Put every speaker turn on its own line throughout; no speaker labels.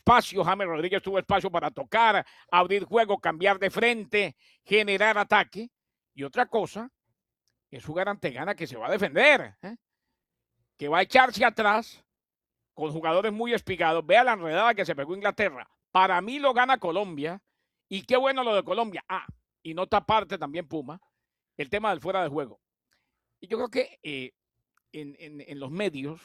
espacio, James Rodríguez tuvo espacio para tocar, abrir juego, cambiar de frente, generar ataque. Y otra cosa es jugar ante Ghana que se va a defender, que va a echarse atrás con jugadores muy espigados. Vea la enredada que se pegó Inglaterra. Para mí lo gana Colombia. Y qué bueno lo de Colombia. Y nota aparte también Puma, el tema del fuera de juego. Y yo creo que en los medios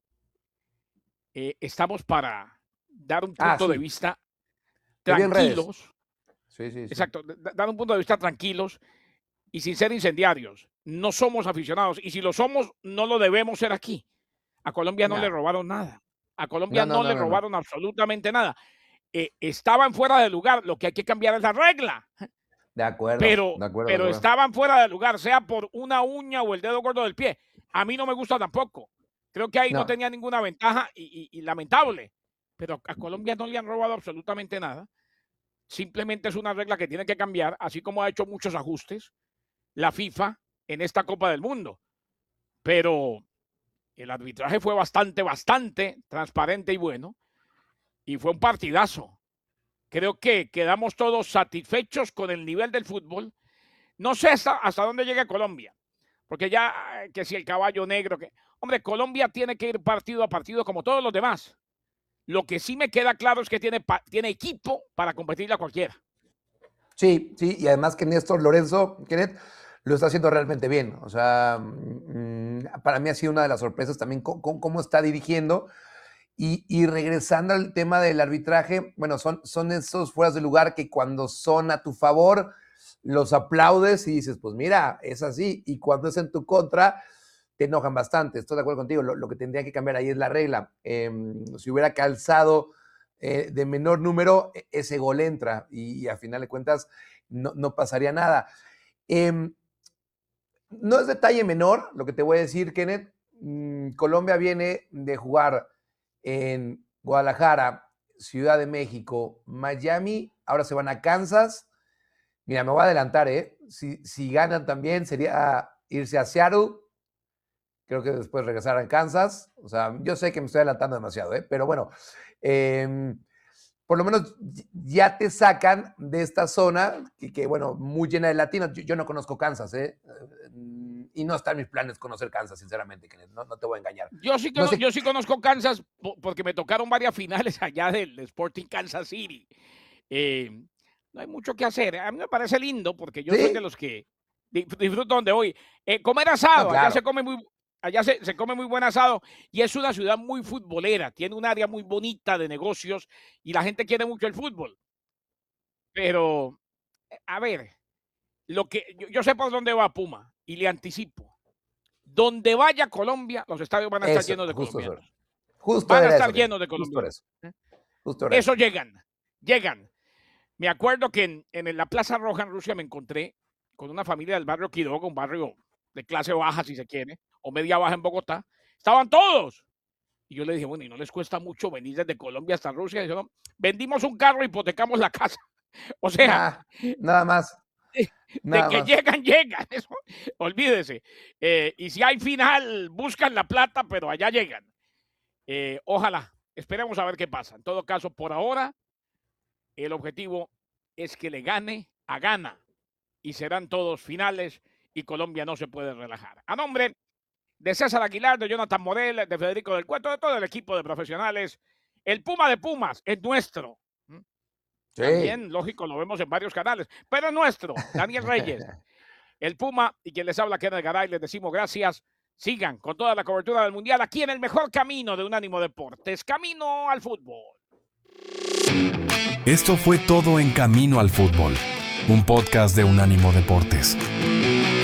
estamos para dar un punto de vista tranquilos.
Sí.
Exacto, dar un punto de vista tranquilos y sin ser incendiarios. No somos aficionados. Y si lo somos, no lo debemos ser aquí. A Colombia no le robaron nada. A Colombia no le robaron absolutamente nada. Estaban fuera de lugar. Lo que hay que cambiar es la regla.
De acuerdo.
Pero estaban fuera de lugar, sea por una uña o el dedo gordo del pie. A mí no me gusta tampoco. Creo que ahí no tenía ninguna ventaja y lamentable. Pero a Colombia no le han robado absolutamente nada. Simplemente es una regla que tiene que cambiar, así como ha hecho muchos ajustes la FIFA en esta Copa del Mundo. Pero el arbitraje fue bastante transparente y bueno. Y fue un partidazo. Creo que quedamos todos satisfechos con el nivel del fútbol. No sé hasta dónde llega Colombia. Porque ya, que si el caballo negro, hombre, Colombia tiene que ir partido a partido como todos los demás. Lo que sí me queda claro es que tiene equipo para competirle a cualquiera.
Sí, y además que Néstor Lorenzo, Kenneth, lo está haciendo realmente bien. O sea, para mí ha sido una de las sorpresas también cómo está dirigiendo. Y regresando al tema del arbitraje, bueno, son esos fueras de lugar que cuando son a tu favor, los aplaudes y dices, pues mira, es así. Y cuando es en tu contra, te enojan bastante. Estoy de acuerdo contigo. Lo que tendría que cambiar ahí es la regla. Si hubiera calzado de menor número, ese gol entra y a final de cuentas no pasaría nada. No es detalle menor lo que te voy a decir, Kenneth. Colombia viene de jugar en Guadalajara, Ciudad de México, Miami, ahora se van a Kansas. Mira, me voy a adelantar, Si ganan también sería irse a Seattle. Creo que después regresar a Kansas. O sea, yo sé que me estoy adelantando demasiado, pero bueno, por lo menos ya te sacan de esta zona que bueno, muy llena de latinos. Yo no conozco Kansas, y no está en mis planes conocer Kansas, sinceramente, que no te voy a engañar.
Yo sí conozco Kansas porque me tocaron varias finales allá del Sporting Kansas City. No hay mucho que hacer. A mí me parece lindo porque yo soy de los que disfruto donde voy. Comer asado, allá se come se come muy buen asado y es una ciudad muy futbolera. Tiene un área muy bonita de negocios y la gente quiere mucho el fútbol. Pero, a ver, yo sé por dónde va Puma y le anticipo. Donde vaya Colombia, los estadios van a estar llenos de colombianos. Van a estar llenos de colombianos. Eso llegan. Me acuerdo que en la Plaza Roja en Rusia me encontré con una familia del barrio Quiroga, un barrio de clase baja, si se quiere, o media baja en Bogotá. Estaban todos. Y yo le dije, bueno, ¿y no les cuesta mucho venir desde Colombia hasta Rusia? Y dijeron, vendimos un carro y hipotecamos la casa. O sea,
nada más.
Llegan. Eso, olvídese. Y si hay final, buscan la plata, pero allá llegan. Ojalá. Esperemos a ver qué pasa. En todo caso, por ahora, el objetivo es que le gane a Ghana. Y serán todos finales y Colombia no se puede relajar. A nombre de César Aguilar, de Jonathan Morel, de Federico del Cueto, de todo el equipo de profesionales, el Puma de Pumas es nuestro. Sí. También, lógico, lo vemos en varios canales, pero es nuestro, Daniel Reyes. El Puma y quien les habla, Kenneth Garay, les decimos gracias. Sigan con toda la cobertura del Mundial aquí en el mejor camino de Unánimo Deportes, Camino al Fútbol.
Esto fue todo en Camino al Fútbol, un podcast de Unánimo Deportes.